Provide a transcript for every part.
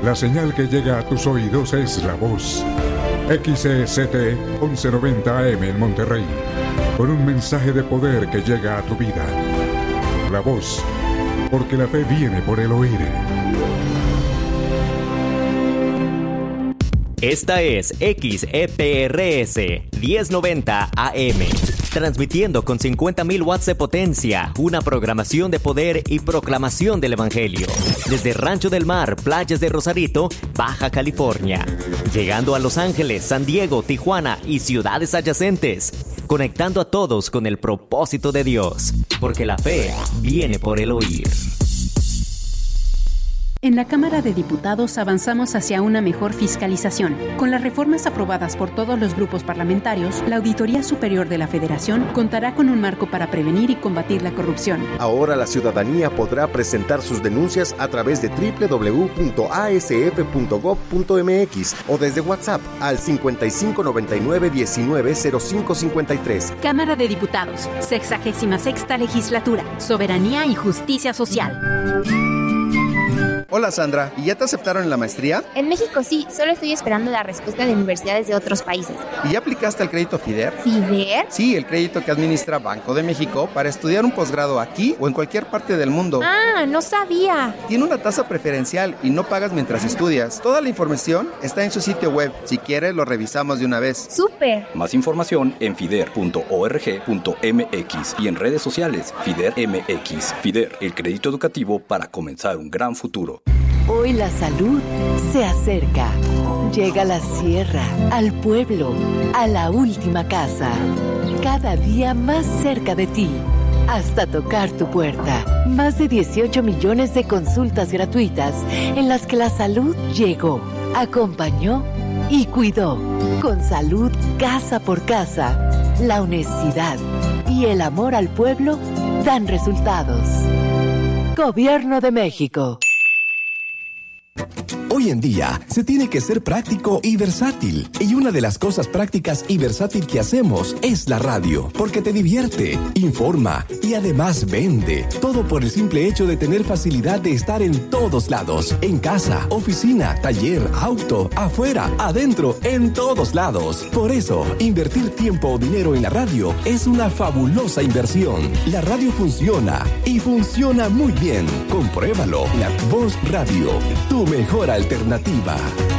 La señal que llega a tus oídos es La Voz. XCT 1190 AM en Monterrey, con un mensaje de poder que llega a tu vida. La Voz, porque la fe viene por el oír. Esta es XEPRS 1090 AM, transmitiendo con 50.000 watts de potencia, una programación de poder y proclamación del Evangelio. Desde Rancho del Mar, playas de Rosarito, Baja California, llegando a Los Ángeles, San Diego, Tijuana y ciudades adyacentes, conectando a todos con el propósito de Dios, porque la fe viene por el oír. En la Cámara de Diputados avanzamos hacia una mejor fiscalización. Con las reformas aprobadas por todos los grupos parlamentarios, la Auditoría Superior de la Federación contará con un marco para prevenir y combatir la corrupción. Ahora la ciudadanía podrá presentar sus denuncias a través de www.asf.gov.mx o desde WhatsApp al 5599190553. Cámara de Diputados, 66ª Legislatura, Soberanía y Justicia Social. Hola Sandra, ¿y ya te aceptaron en la maestría? En México sí, solo estoy esperando la respuesta de universidades de otros países. ¿Y ya aplicaste al crédito FIDER? ¿FIDER? Sí, el crédito que administra Banco de México para estudiar un posgrado aquí o en cualquier parte del mundo. Ah, no sabía. Tiene una tasa preferencial y no pagas mientras estudias. Toda la información está en su sitio web. Si quieres, lo revisamos de una vez. ¡Súper! Más información en fider.org.mx y en redes sociales FIDER MX. FIDER, el crédito educativo para comenzar un gran futuro. Hoy la salud se acerca. Llega a la sierra, al pueblo, a la última casa. Cada día más cerca de ti, hasta tocar tu puerta. Más de 18 millones de consultas gratuitas en las que la salud llegó, acompañó y cuidó. Con salud casa por casa, la honestidad y el amor al pueblo dan resultados. Gobierno de México. Hoy en día se tiene que ser práctico y versátil. Y una de las cosas prácticas y versátil que hacemos es la radio, porque te divierte, informa y además vende. Todo por el simple hecho de tener facilidad de estar en todos lados. En casa, oficina, taller, auto, afuera, adentro, en todos lados. Por eso, invertir tiempo o dinero en la radio es una fabulosa inversión. La radio funciona y funciona muy bien. Compruébalo. La Voz Radio, tu mejor alternativa.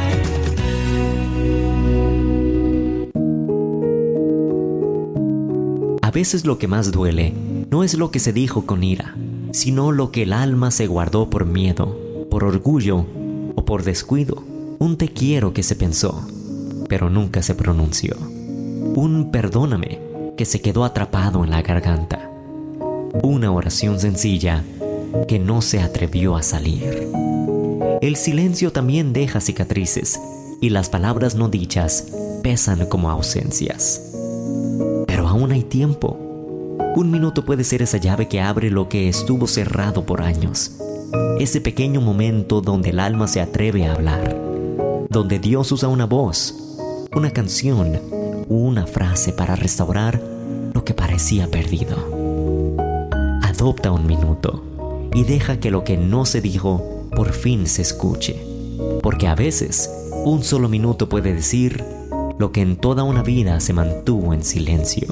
A veces lo que más duele no es lo que se dijo con ira, sino lo que el alma se guardó por miedo, por orgullo o por descuido. Un te quiero que se pensó, pero nunca se pronunció. Un perdóname que se quedó atrapado en la garganta. Una oración sencilla que no se atrevió a salir. El silencio también deja cicatrices y las palabras no dichas pesan como ausencias. Pero aún hay tiempo. Un minuto puede ser esa llave que abre lo que estuvo cerrado por años. Ese pequeño momento donde el alma se atreve a hablar, donde Dios usa una voz, una canción o una frase para restaurar lo que parecía perdido. Adopta un minuto y deja que lo que no se dijo por fin se escuche, porque a veces un solo minuto puede decir lo que en toda una vida se mantuvo en silencio.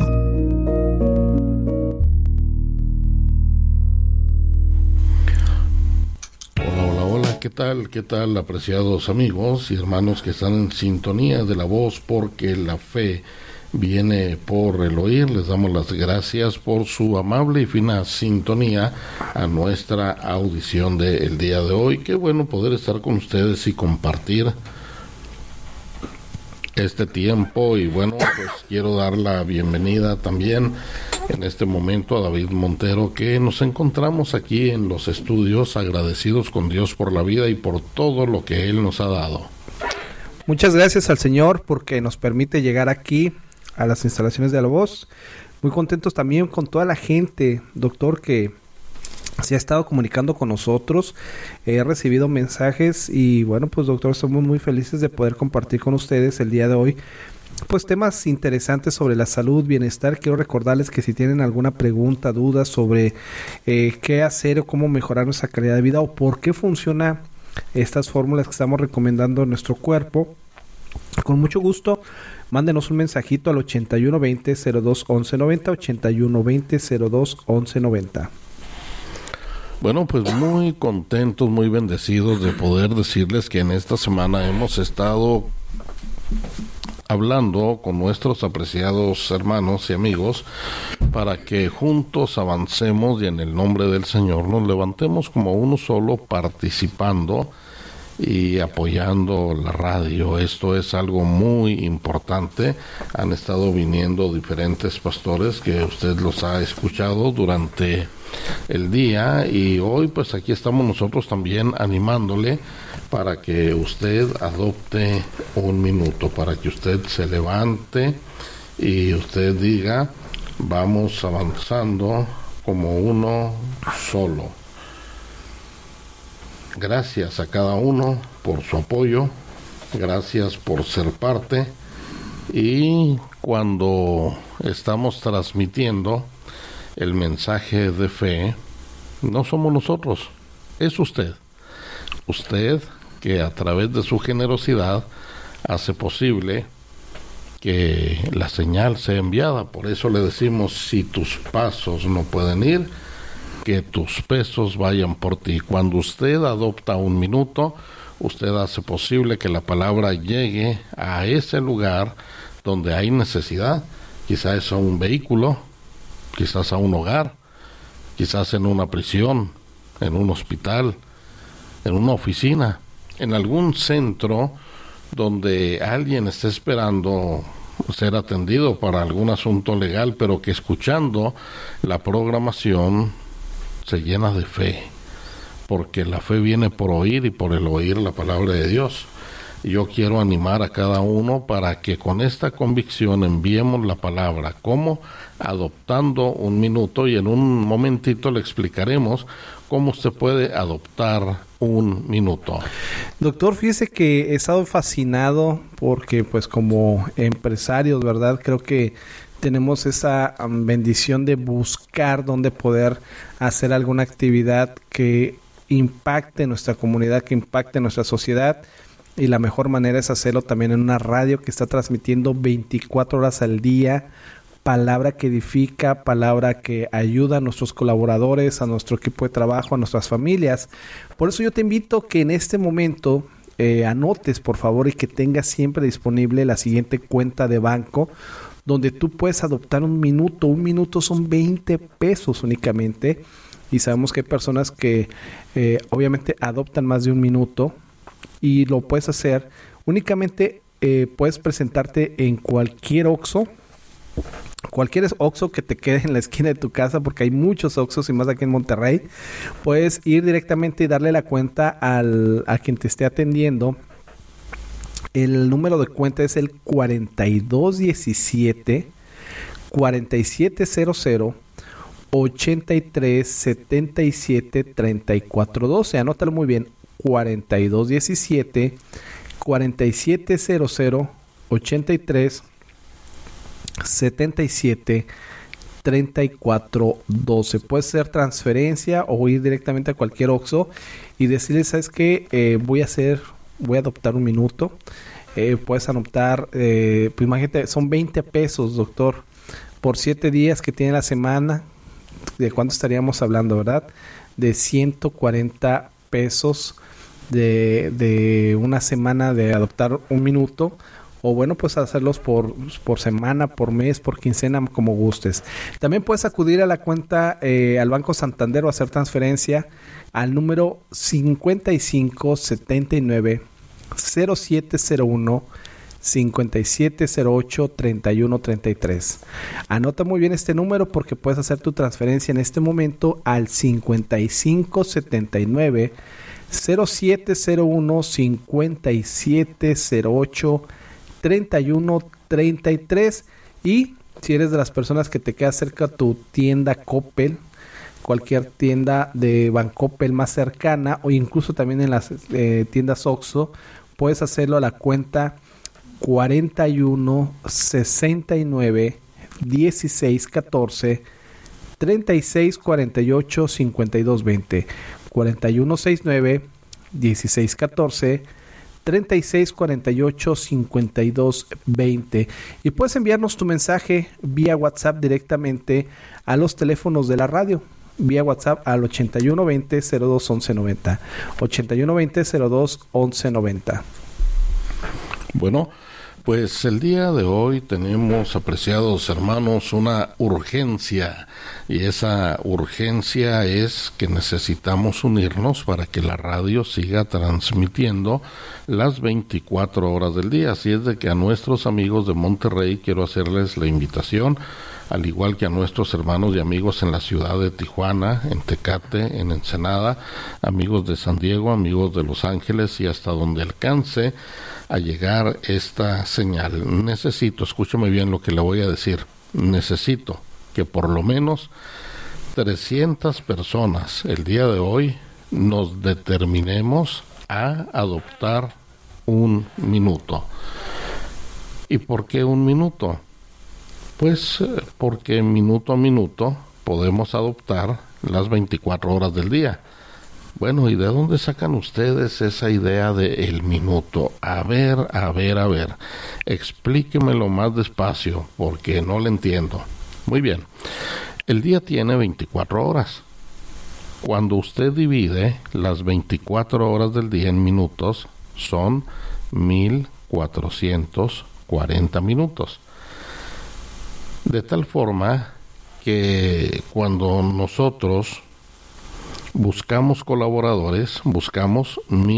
Hola, ¿qué tal? ¿Qué tal, apreciados amigos y hermanos que están en sintonía de La Voz, porque la fe viene por el oír? Les damos las gracias por su amable y fina sintonía a nuestra audición del día de hoy. Qué bueno poder estar con ustedes y compartir este tiempo. Y bueno, pues quiero dar la bienvenida también en este momento a David Montero, que nos encontramos aquí en los estudios, agradecidos con Dios por la vida y por todo lo que Él nos ha dado. Muchas gracias al Señor porque nos permite llegar aquí a las instalaciones de La Voz. Muy contentos también con toda la gente, doctor, que se ha estado comunicando con nosotros. He recibido mensajes y bueno, pues doctor, estamos muy felices de poder compartir con ustedes el día de hoy pues temas interesantes sobre la salud, bienestar. Quiero recordarles que si tienen alguna pregunta, duda sobre qué hacer o cómo mejorar nuestra calidad de vida o por qué funciona estas fórmulas que estamos recomendando en nuestro cuerpo, con mucho gusto, mándenos un mensajito al 8120-02-1190, 8120-02-1190. Bueno, pues muy contentos, muy bendecidos de poder decirles que en esta semana hemos estado hablando con nuestros apreciados hermanos y amigos para que juntos avancemos y en el nombre del Señor nos levantemos como uno solo, participando y apoyando la radio. Esto es algo muy importante. Han estado viniendo diferentes pastores que usted los ha escuchado durante el día, y hoy pues aquí estamos nosotros también animándole para que usted adopte un minuto, para que usted se levante y usted diga: vamos avanzando como uno solo. Gracias a cada uno por su apoyo, gracias por ser parte, y cuando estamos transmitiendo el mensaje de fe, no somos nosotros, es usted. Usted que a través de su generosidad hace posible que la señal sea enviada. Por eso le decimos: si tus pasos no pueden ir, que tus pesos vayan por ti. Cuando usted adopta un minuto, usted hace posible que la palabra llegue a ese lugar donde hay necesidad. Quizás a un vehículo, quizás a un hogar, quizás en una prisión, en un hospital, en una oficina, en algún centro donde alguien esté esperando ser atendido para algún asunto legal, pero que escuchando la programación se llena de fe, porque la fe viene por oír y por el oír la palabra de Dios. Yo quiero animar a cada uno para que con esta convicción enviemos la palabra. ¿Cómo? Adoptando un minuto, y en un momentito le explicaremos cómo usted puede adoptar un minuto. Doctor, fíjese que he estado fascinado porque pues como empresarios, ¿verdad? Creo que tenemos esa bendición de buscar dónde poder hacer alguna actividad que impacte nuestra comunidad, que impacte nuestra sociedad. Y la mejor manera es hacerlo también en una radio que está transmitiendo 24 horas al día, palabra que edifica, palabra que ayuda a nuestros colaboradores, a nuestro equipo de trabajo, a nuestras familias. Por eso yo te invito que en este momento anotes, por favor, y que tengas siempre disponible la siguiente cuenta de banco, donde tú puedes adoptar un minuto. Un minuto son 20 pesos únicamente, y sabemos que hay personas que obviamente adoptan más de un minuto, y lo puedes hacer únicamente. Puedes presentarte en cualquier Oxxo que te quede en la esquina de tu casa, porque hay muchos Oxxos y más aquí en Monterrey. Puedes ir directamente y darle la cuenta a quien te esté atendiendo. El número de cuenta es el 4217 4700 8377 3412. Anótalo muy bien: 4217 4700 8377 3412. Puede ser transferencia o ir directamente a cualquier Oxxo y decirles: ¿sabes qué? Voy a adoptar un minuto. Puedes adoptar, pues imagínate, son 20 pesos, doctor, por 7 días que tiene la semana. ¿De cuánto estaríamos hablando, verdad? De 140 pesos de una semana de adoptar un minuto. O bueno, pues hacerlos por semana, por mes, por quincena, como gustes. También puedes acudir a la cuenta al Banco Santander o hacer transferencia al número 5579 0701 5708 3133. Anota muy bien este número, porque puedes hacer tu transferencia en este momento al 5579 0701 5708 3133. Y si eres de las personas que te queda cerca tu tienda Coppel, cualquier tienda de Bancoppel más cercana, o incluso también en las tiendas Oxxo, puedes hacerlo a la cuenta 41 69 16 14 36 48 52 20. 41 69 1614-3648-5220. Y puedes enviarnos tu mensaje vía WhatsApp directamente a los teléfonos de la radio. Vía WhatsApp al 8120-021190. 8120-021190. Bueno, pues el día de hoy tenemos, apreciados hermanos, una urgencia, y esa urgencia es que necesitamos unirnos para que la radio siga transmitiendo las 24 horas del día. Así es de que a nuestros amigos de Monterrey quiero hacerles la invitación, al igual que a nuestros hermanos y amigos en la ciudad de Tijuana, en Tecate, en Ensenada, amigos de San Diego, amigos de Los Ángeles y hasta donde alcance a llegar esta señal. Necesito, escúchame bien lo que le voy a decir, necesito que por lo menos 300 personas el día de hoy nos determinemos a adoptar un minuto. ¿Y por qué un minuto? Pues porque minuto a minuto podemos adoptar las 24 horas del día. Bueno, ¿y de dónde sacan ustedes esa idea de el minuto? A ver, explíquemelo más despacio, porque no le entiendo. Muy bien, el día tiene 24 horas. Cuando usted divide las 24 horas del día en minutos, son 1440 minutos. De tal forma que cuando nosotros buscamos colaboradores, buscamos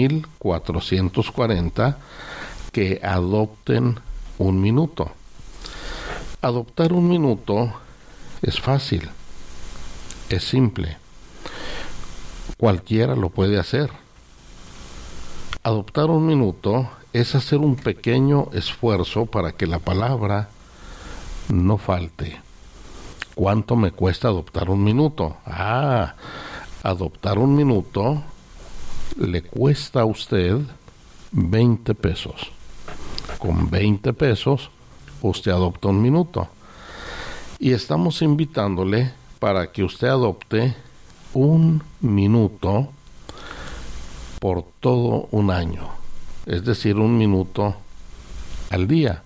1440 que adopten un minuto. Adoptar un minuto es fácil, es simple. Cualquiera lo puede hacer. Adoptar un minuto es hacer un pequeño esfuerzo para que la palabra no falte. ¿Cuánto me cuesta adoptar un minuto? Adoptar un minuto le cuesta a usted 20 pesos. Con 20 pesos usted adopta un minuto. Y estamos invitándole para que usted adopte un minuto por todo un año. Es decir, un minuto al día.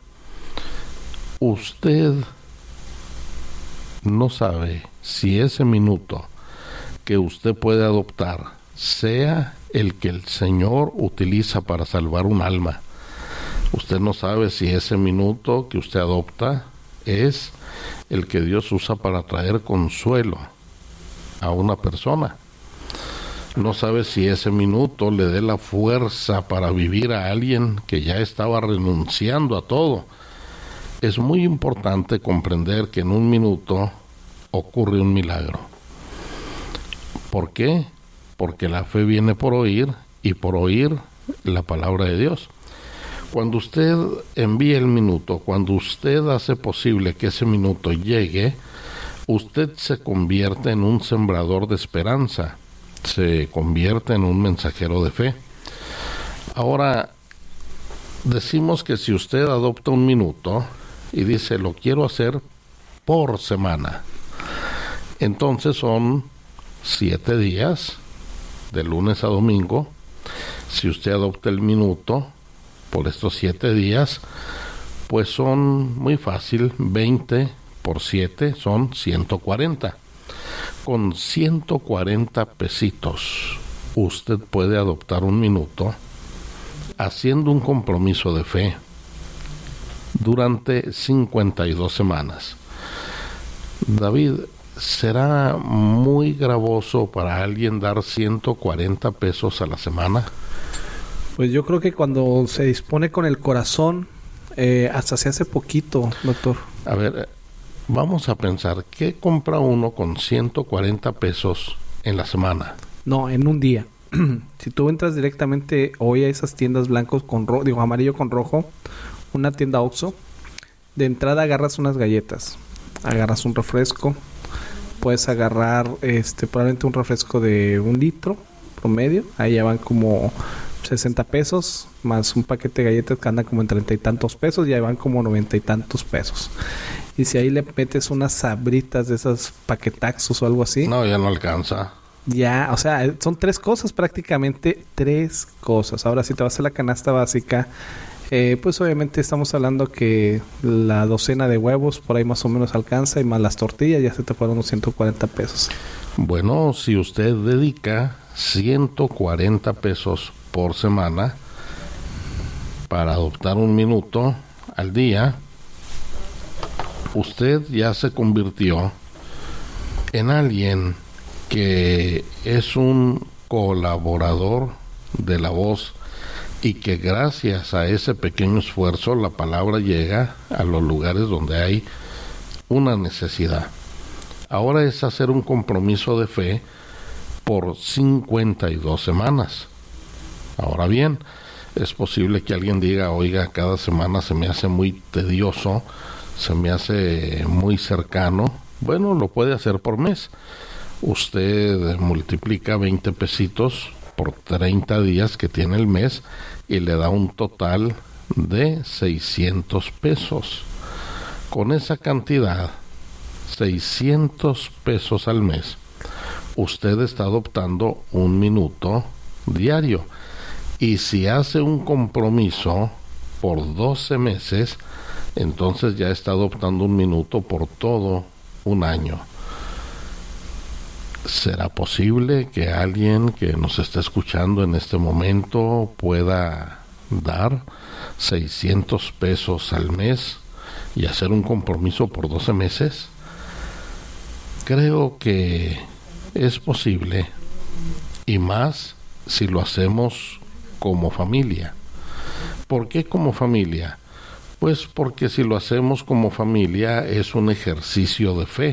Usted no sabe si ese minuto que usted puede adoptar sea el que el Señor utiliza para salvar un alma. Usted no sabe si ese minuto que usted adopta es el que Dios usa para traer consuelo a una persona. No sabe si ese minuto le dé la fuerza para vivir a alguien que ya estaba renunciando a todo. Es muy importante comprender que en un minuto ocurre un milagro. ¿Por qué? Porque la fe viene por oír y por oír la palabra de Dios. Cuando usted envía el minuto, cuando usted hace posible que ese minuto llegue, usted se convierte en un sembrador de esperanza, se convierte en un mensajero de fe. Ahora, decimos que si usted adopta un minuto y dice, lo quiero hacer por semana, entonces son 7 días, de lunes a domingo. Si usted adopta el minuto por estos 7 días, pues son muy fácil, 20 por 7 son 140. Con 140 pesitos usted puede adoptar un minuto haciendo un compromiso de fe durante 52 semanas. David, ¿será muy gravoso para alguien dar 140 pesos a la semana? Pues yo creo que cuando se dispone con el corazón, hasta se hace poquito, doctor. A ver, vamos a pensar, ¿qué compra uno con 140 pesos en la semana? No, en un día. Si tú entras directamente hoy a esas tiendas blancos con amarillo con rojo, una tienda Oxxo, de entrada agarras unas galletas, agarras un refresco, puedes agarrar probablemente un refresco de 1 litro promedio, ahí ya van como 60 pesos, más un paquete de galletas que anda como en 30 y tantos pesos, ya van como 90 y tantos pesos. Y si ahí le metes unas sabritas de esas paquetaxos o algo así, no, ya no alcanza. ya, o sea, son 3 cosas prácticamente, 3 cosas. Ahora si te vas a la canasta básica, pues obviamente estamos hablando que la docena de huevos por ahí más o menos alcanza, y más las tortillas ya se te fueron unos 140 pesos. Bueno, si usted dedica 140 pesos por semana para adoptar un minuto al día, usted ya se convirtió en alguien que es un colaborador de La Voz, y que gracias a ese pequeño esfuerzo la palabra llega a los lugares donde hay una necesidad. Ahora es hacer un compromiso de fe por 52 semanas. Ahora bien, es posible que alguien diga, oiga, cada semana se me hace muy tedioso, se me hace muy cercano. Bueno, lo puede hacer por mes. Usted multiplica 20 pesitos por 30 días que tiene el mes y le da un total de 600 pesos. Con esa cantidad, 600 pesos al mes, usted está adoptando un minuto diario. Y si hace un compromiso por 12 meses, entonces ya está adoptando un minuto por todo un año. ¿Será posible que alguien que nos está escuchando en este momento pueda dar 600 pesos al mes y hacer un compromiso por 12 meses? Creo que es posible, y más si lo hacemos como familia. ¿Por qué como familia? Pues porque si lo hacemos como familia es un ejercicio de fe.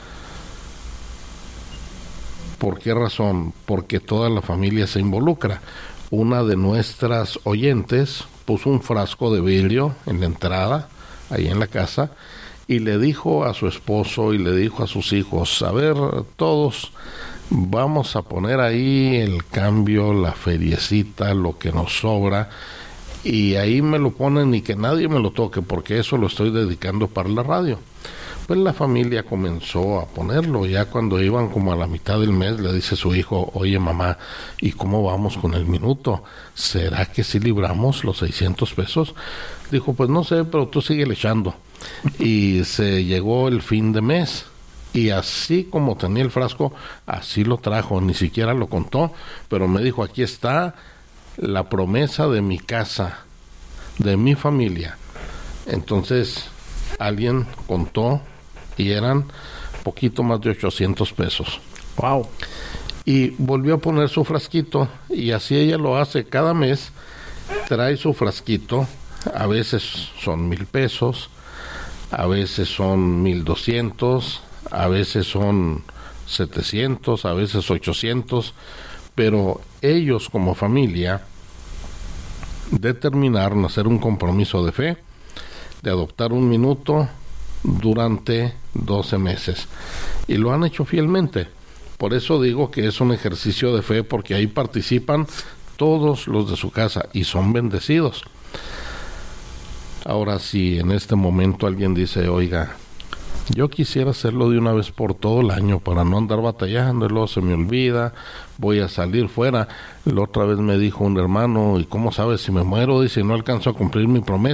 ¿Por qué razón? Porque toda la familia se involucra. Una de nuestras oyentes puso un frasco de vidrio en la entrada, ahí en la casa, y le dijo a su esposo y le dijo a sus hijos, a ver, todos vamos a poner ahí el cambio, la feriecita, lo que nos sobra, y ahí me lo ponen y que nadie me lo toque, porque eso lo estoy dedicando para la radio. Pues la familia comenzó a ponerlo. Ya cuando iban como a la mitad del mes, le dice su hijo, oye mamá, ¿y cómo vamos con el minuto? ¿Será que sí libramos los 600 pesos? Dijo, pues no sé, pero tú sigue echando. Y se llegó el fin de mes, y así como tenía el frasco, así lo trajo, ni siquiera lo contó, pero me dijo, aquí está la promesa de mi casa, de mi familia. Entonces alguien contó y eran poquito más de 800 pesos. Wow. Y volvió a poner su frasquito, y así ella lo hace cada mes. Trae su frasquito, a veces son 1,000 pesos, a veces son 1,200, a veces son 700, a veces 800, pero ellos como familia determinaron hacer un compromiso de fe, de adoptar un minuto durante 12 meses, y lo han hecho fielmente. Por eso digo que es un ejercicio de fe, porque ahí participan todos los de su casa y son bendecidos. Ahora, si en este momento alguien dice, oiga, yo quisiera hacerlo de una vez por todo el año para no andar batallando, y luego se me olvida, voy a salir fuera. La otra vez me dijo un hermano, ¿y cómo sabes si me muero? Dice, no alcanzo a cumplir mi promesa.